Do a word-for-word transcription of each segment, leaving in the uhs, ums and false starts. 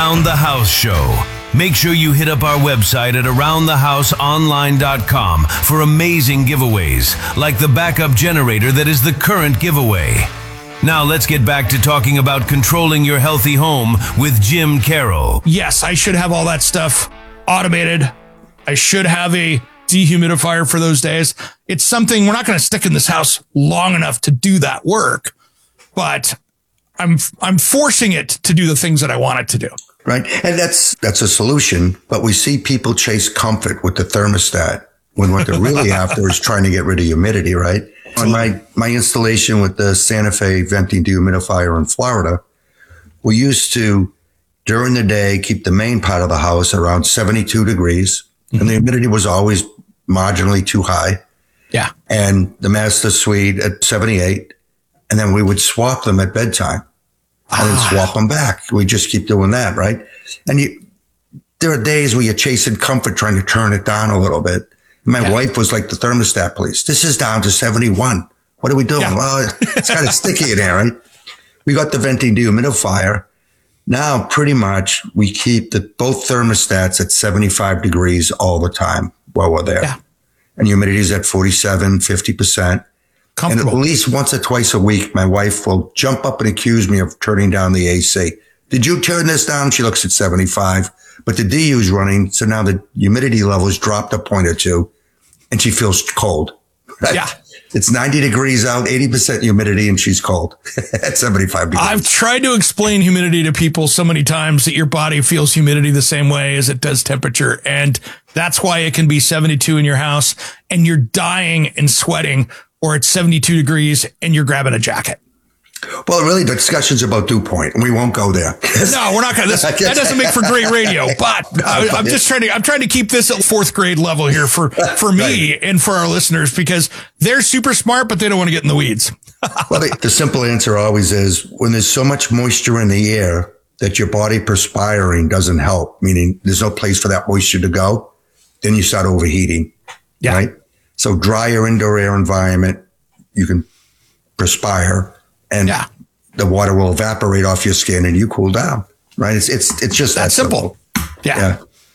Around the House Show. Make sure you hit up our website at around the house online dot com for amazing giveaways, like the backup generator that is the current giveaway. Now let's get back to talking about controlling your healthy home with Jim Carroll. Yes, I should have all that stuff automated. I should have a dehumidifier for those days. It's something we're not going to stick in this house long enough to do that work, but I'm I'm forcing it to do the things that I want it to do. Right. And that's that's a solution. But we see people chase comfort with the thermostat when what they're really after is trying to get rid of humidity. Right. On my, my installation with the Santa Fe venting dehumidifier in Florida, we used to, during the day, keep the main part of the house around seventy-two degrees. Mm-hmm. And the humidity was always marginally too high. Yeah. And the master suite at seventy-eight. And then we would swap them at bedtime. And then swap them back. We just keep doing that, right? And you, there are days where you're chasing comfort, trying to turn it down a little bit. My yeah. wife was like the thermostat police. This is down to seventy-one. What are we doing? Yeah. Well, it's kind of sticky in there, right? We got the venting dehumidifier. Now, pretty much, we keep the both thermostats at seventy-five degrees all the time while we're there. Yeah. And humidity is at forty-seven, fifty percent. And at least once or twice a week, my wife will jump up and accuse me of turning down the A C. Did you turn this down? She looks at seventy-five, but the D U is running. So now the humidity level has dropped a point or two and she feels cold. Right? Yeah. It's ninety degrees out, eighty percent humidity, and she's cold at seventy-five degrees. I've tried to explain humidity to people so many times that your body feels humidity the same way as it does temperature. And that's why it can be seventy-two in your house and you're dying and sweating, or it's seventy-two degrees and you're grabbing a jacket. Well, really, the discussion's about dew point, and we won't go there. No, we're not going to. That doesn't make for great radio. But I, I'm just trying to. I'm trying to keep this at fourth grade level here for for me right. and for our listeners, because they're super smart, but they don't want to get in the weeds. Well, the, the simple answer always is when there's so much moisture in the air that your body perspiring doesn't help. Meaning, there's no place for that moisture to go. Then you start overheating. Yeah. Right. So drier indoor air environment, you can perspire. And yeah. the water will evaporate off your skin and you cool down, right? It's it's it's just that, that simple. simple. Yeah. yeah.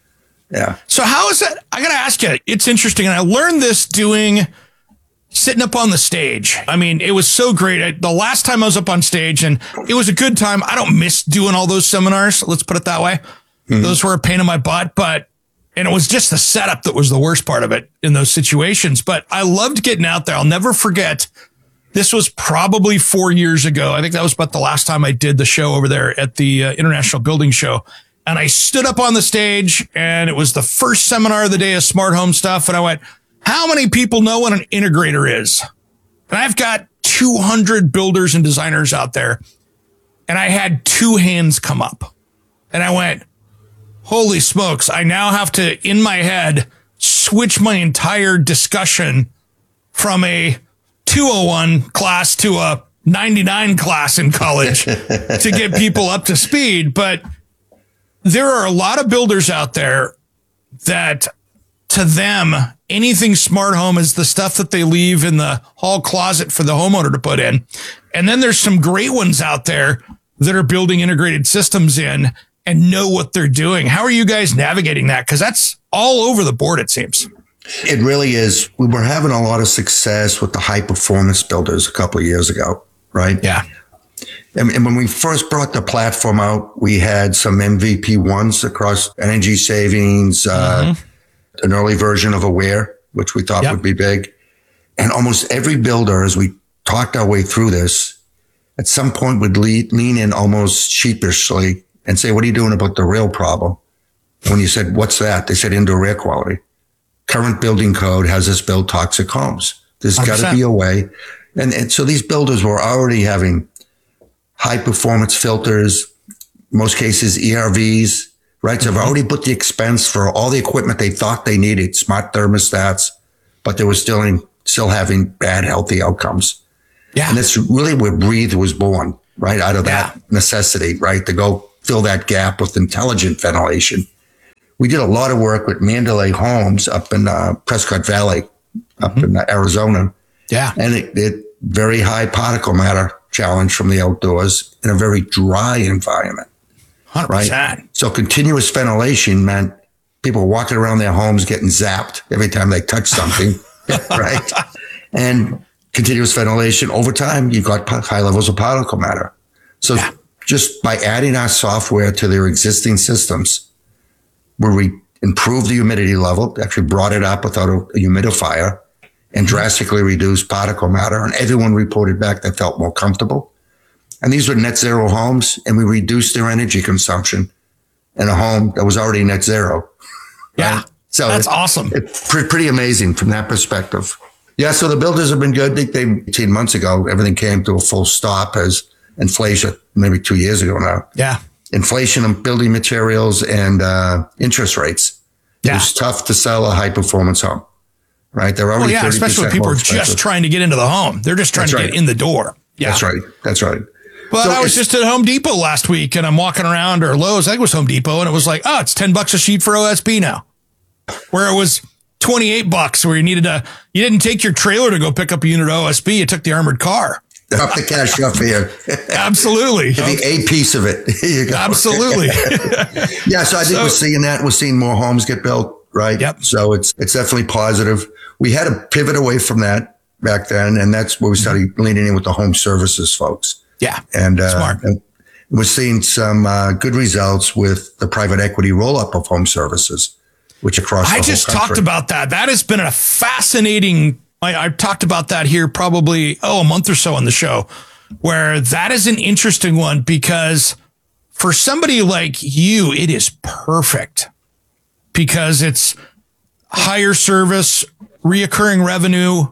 Yeah. So how is that? I got to ask you, it's interesting. And I learned this doing, sitting up on the stage. I mean, it was so great. I, the last time I was up on stage, and it was a good time. I don't miss doing all those seminars. Let's put it that way. Mm-hmm. Those were a pain in my butt, but, and it was just the setup that was the worst part of it in those situations. But I loved getting out there. I'll never forget. This was probably four years ago. I think that was about the last time I did the show over there at the uh, International Building Show. And I stood up on the stage, and it was the first seminar of the day of smart home stuff. And I went, how many people know what an integrator is? And I've got two hundred builders and designers out there. And I had two hands come up. And I went, holy smokes. I now have to, in my head, switch my entire discussion from a two oh one class to a ninety-nine class in college to get people up to speed. But there are a lot of builders out there that, to them, anything smart home is the stuff that they leave in the hall closet for the homeowner to put in. And then there's some great ones out there that are building integrated systems in and know what they're doing. How are you guys navigating that? Because that's all over the board, it seems. It really is. We were having a lot of success with the high performance builders a couple of years ago, right? Yeah. And, and when we first brought the platform out, we had some M V P ones across energy savings, uh, mm-hmm. an early version of Aware, which we thought yep. would be big. And almost every builder, as we talked our way through this, at some point would lean, lean in almost sheepishly and say, what are you doing about the real problem? When you said, what's that? They said indoor air quality. Current building code has us build toxic homes. There's got to be a way. And, and so these builders were already having high performance filters, most cases E R Vs, right? So mm-hmm. they've already put the expense for all the equipment they thought they needed, smart thermostats, but they were still in, still having bad, healthy outcomes. Yeah. And that's really where Breathe was born, right? Out of that yeah. necessity, right? To go fill that gap with intelligent ventilation. We did a lot of work with Mandalay Homes up in uh, Prescott Valley, up mm-hmm. in uh, Arizona. Yeah. And it, it very high particle matter challenge from the outdoors in a very dry environment. one hundred percent. Right? So continuous ventilation meant people were walking around their homes getting zapped every time they touched something, right? And continuous ventilation, over time, you got high levels of particle matter. So yeah. just by adding our software to their existing systems, where we improved the humidity level, actually brought it up without a, a humidifier, and drastically reduced particle matter, and everyone reported back they felt more comfortable. And these were net zero homes, and we reduced their energy consumption in a home that was already net zero. Yeah, right? So that's it, awesome. It's pre- pretty amazing from that perspective. Yeah, so the builders have been good. I think they, eighteen months ago, everything came to a full stop as inflation, maybe two years ago now. Yeah. Inflation on building materials and uh, interest rates. Yeah. It was tough to sell a high performance home, right? They're already well, yeah, especially when people are just trying to get into the home. They're just trying That's to right. get in the door. Yeah. That's right. That's right. Well, so I was just at Home Depot last week and I'm walking around, or Lowe's, I think it was Home Depot, and it was like, oh, it's ten bucks a sheet for O S B now. Where it was twenty-eight bucks, where you needed to, you didn't take your trailer to go pick up a unit of O S B. You took the armored car. Drop the cash up here. Absolutely. The A piece of it. Here you go. Absolutely. Yeah. So I think so, we're seeing that. We're seeing more homes get built, right? Yep. So it's, it's definitely positive. We had to pivot away from that back then. And that's where we started leaning in with the home services folks. Yeah. And, uh, Smart. and we're seeing some, uh, good results with the private equity roll up of home services, which across the I just talked about that. That has been a fascinating, I, I've talked about that here probably, oh, a month or so on the show, where that is an interesting one because for somebody like you, it is perfect because it's higher service, reoccurring revenue,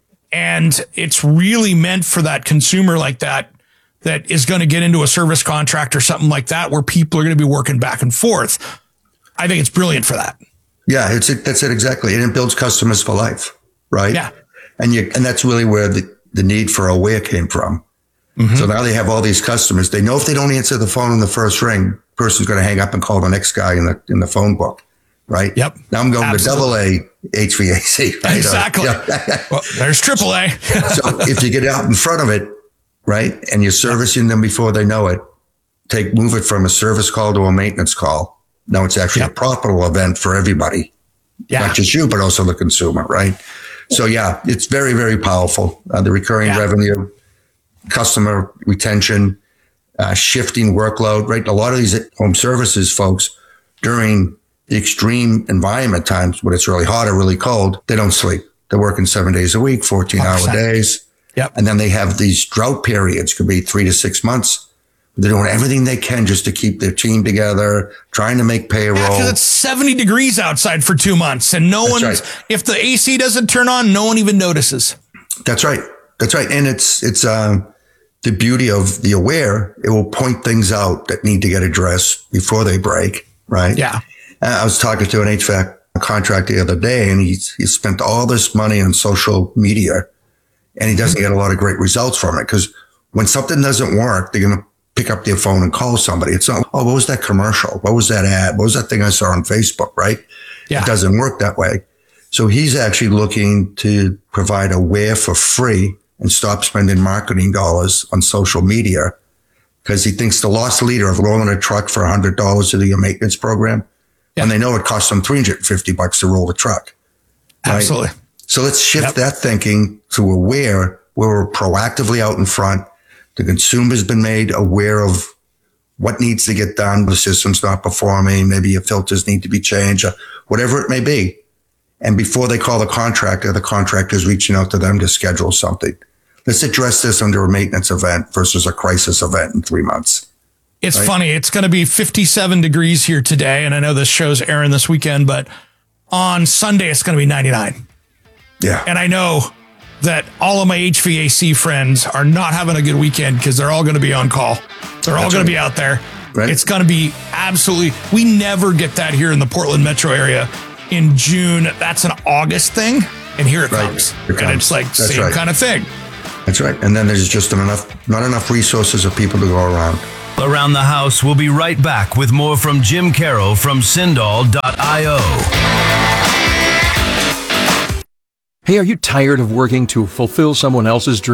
and it's really meant for that consumer like that, that is going to get into a service contract or something like that, where people are going to be working back and forth. I think it's brilliant for that. Yeah, it's it, that's it exactly. And it builds customers for life, right? Yeah. And you and that's really where the, the need for Aware came from. Mm-hmm. So now they have all these customers. They know if they don't answer the phone in the first ring, person's going to hang up and call the next guy in the in the phone book, right? Yep. Now I'm going Absolutely. to double A H V A C. Right? Exactly. Yeah. Well, there's triple A. So if you get out in front of it, right, and you're servicing them before they know it, take move it from a service call to a maintenance call. Now it's actually yep. a profitable event for everybody, yeah. not just you, but also the consumer, right? So yeah, it's very, very powerful. Uh, the recurring yeah. revenue, customer retention, uh, shifting workload, right? A lot of these home services folks during the extreme environment times when it's really hot or really cold, they don't sleep. They're working seven days a week, fourteen hour days. Yep. And then they have these drought periods, could be three to six months. They're doing everything they can just to keep their team together, trying to make payroll. Because yeah, it's seventy degrees outside for two months and no one, right. if the A C doesn't turn on, no one even notices. That's right. That's right. And it's, it's, um, the beauty of the Aware. It will point things out that need to get addressed before they break. Right. Yeah. I was talking to an H V A C contractor the other day, and he's, he spent all this money on social media and he doesn't get a lot of great results from it. Cause when something doesn't work, they're going to pick up their phone and call somebody. It's not, oh, what was that commercial? What was that ad? What was that thing I saw on Facebook? Right. Yeah. It doesn't work that way. So he's actually looking to provide Aware for free and stop spending marketing dollars on social media because he thinks the lost leader of rolling a truck for a hundred dollars to do your maintenance program. Yeah. And they know it costs them three hundred fifty bucks to roll the truck. Right? Absolutely. So let's shift yep. that thinking to Aware, where we're proactively out in front. The consumer's been made aware of what needs to get done. The system's not performing. Maybe your filters need to be changed, or whatever it may be. And before they call the contractor, the contractor's reaching out to them to schedule something. Let's address this under a maintenance event versus a crisis event in three months. It's right? funny. It's going to be fifty-seven degrees here today. And I know this show's airing this weekend, but on Sunday, it's going to be ninety-nine. Yeah. And I know that all of my H V A C friends are not having a good weekend because they're all going to be on call. They're all going right. to be out there. Right. It's going to be absolutely, we never get that here in the Portland metro area in June. That's an August thing. And here it right. comes. Here it and comes. It's like That's same right. kind of thing. That's right. And then there's just enough, not enough resources of people to go around. Around the House, we'll be right back with more from Jim Carroll from Sindall dot io. Hey, are you tired of working to fulfill someone else's dream?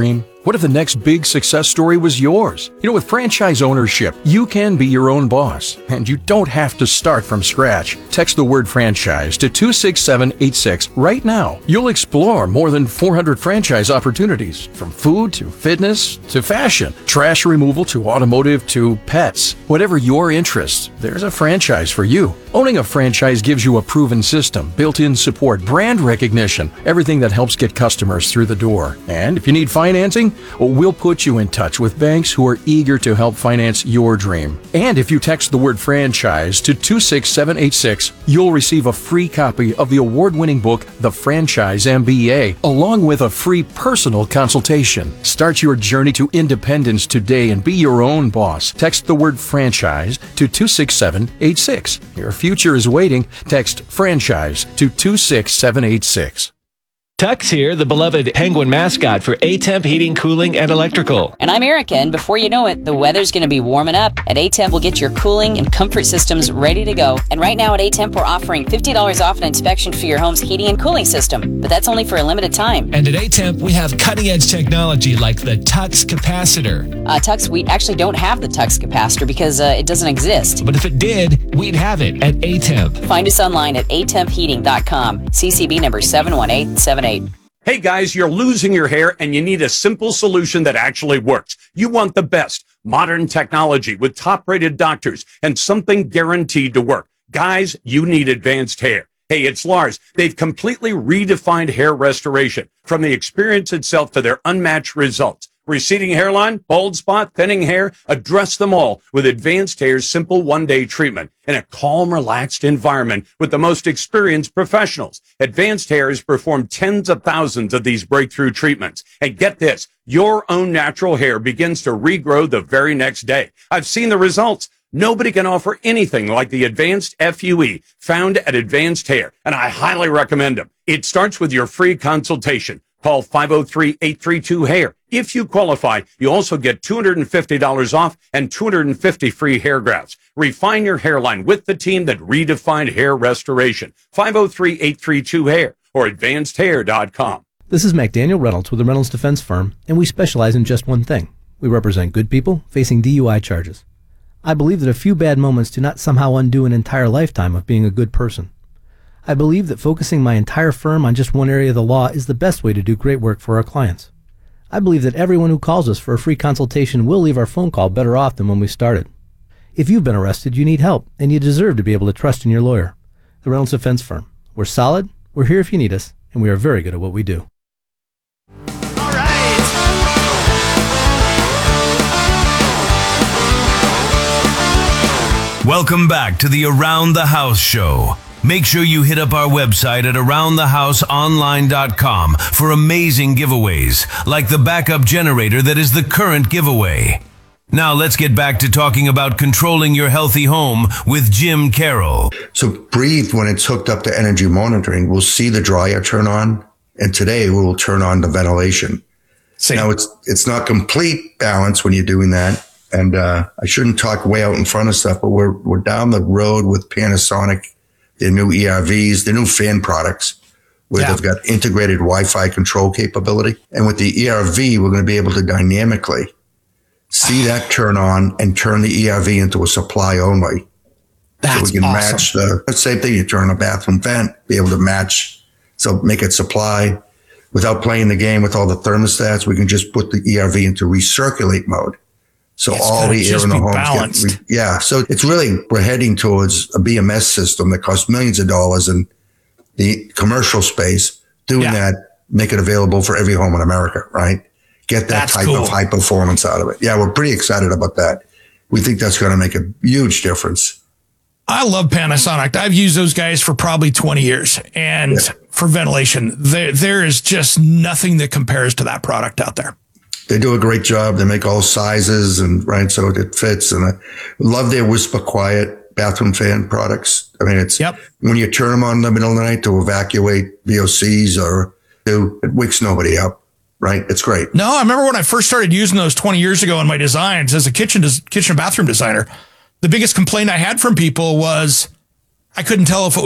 What if the next big success story was yours? You know, with franchise ownership, you can be your own boss, and you don't have to start from scratch. Text the word franchise to two six seven eight six right now. You'll explore more than four hundred franchise opportunities, from food to fitness to fashion, trash removal to automotive to pets. Whatever your interests, there's a franchise for you. Owning a franchise gives you a proven system, built-in support, brand recognition, everything that helps get customers through the door. And if you need financing, we'll put you in touch with banks who are eager to help finance your dream. And if you text the word franchise to two six seven eight six, you'll receive a free copy of the award-winning book, The Franchise M B A, along with a free personal consultation. Start your journey to independence today and be your own boss. Text the word franchise to two six seven eight six. Your future is waiting. Text franchise to two six seven eight six. Tux here, the beloved Penguin mascot for A-Temp Heating, Cooling, and Electrical. And I'm Erica, and before you know it, the weather's going to be warming up. At A-Temp, we'll get your cooling and comfort systems ready to go. And right now at A-Temp, we're offering fifty dollars off an inspection for your home's heating and cooling system. But that's only for a limited time. And at A-Temp, we have cutting-edge technology like the Tux capacitor. Uh, Tux, we actually don't have the Tux capacitor because uh, it doesn't exist. But if it did, we'd have it at A-Temp. Find us online at a temp heating dot com. C C B number seven one eight seven eight. Hey guys, you're losing your hair and you need a simple solution that actually works. You want the best modern technology with top-rated doctors and something guaranteed to work. Guys, you need Advanced Hair. Hey, it's Lars. They've completely redefined hair restoration, from the experience itself to their unmatched results. Receding hairline, bald spot, thinning hair, address them all with Advanced Hair's simple one-day treatment in a calm, relaxed environment with the most experienced professionals. Advanced Hair has performed tens of thousands of these breakthrough treatments. And get this, your own natural hair begins to regrow the very next day. I've seen the results. Nobody can offer anything like the Advanced F U E found at Advanced Hair, and I highly recommend them. It starts with your free consultation. Call five oh three, eight three two, hair. If you qualify, you also get two hundred fifty dollars off and two hundred fifty free hair grafts. Refine your hairline with the team that redefined hair restoration. five oh three, eight three two, hair or advanced hair dot com. This is McDaniel Reynolds with the Reynolds Defense Firm, and we specialize in just one thing. We represent good people facing D U I charges. I believe that a few bad moments do not somehow undo an entire lifetime of being a good person. I believe that focusing my entire firm on just one area of the law is the best way to do great work for our clients. I believe that everyone who calls us for a free consultation will leave our phone call better off than when we started. If you've been arrested, you need help, and you deserve to be able to trust in your lawyer. The Reynolds Defense Firm. We're solid, we're here if you need us, and we are very good at what we do. All right. Welcome back to the Around the House show. Make sure you hit up our website at around the house online dot com for amazing giveaways, like the backup generator that is the current giveaway. Now let's get back to talking about controlling your healthy home with Jim Carroll. So Breathe, when it's hooked up to energy monitoring, will see the dryer turn on, and today we will turn on the ventilation. Same. Now it's it's not complete balance when you're doing that, and uh, I shouldn't talk way out in front of stuff, but we're we're down the road with Panasonic. Their new E R Vs, their new fan products, where yeah. they've got integrated Wi-Fi control capability. And with the E R V, we're going to be able to dynamically see that turn on and turn the E R V into a supply only. That's so we can awesome. match the same thing. You turn a bathroom vent, be able to match, so make it supply. Without playing the game with all the thermostats, we can just put the E R V into recirculate mode. So it's all the air in the home gets, yeah. So it's really, we're heading towards a B M S system that costs millions of dollars in the commercial space. Doing yeah. that, make it available for every home in America, right? Get that that's type cool. of high performance out of it. Yeah, we're pretty excited about that. We think that's going to make a huge difference. I love Panasonic. I've used those guys for probably twenty years. And yeah. for ventilation, there, there is just nothing that compares to that product out there. They do a great job. They make all sizes and right. So it fits. And I love their Whisper Quiet bathroom fan products. I mean, it's yep. when you turn them on in the middle of the night to evacuate V O Cs or do, it wakes nobody up. Right. It's great. No, I remember when I first started using those twenty years ago in my designs as a kitchen, kitchen and bathroom designer, the biggest complaint I had from people was I couldn't tell if it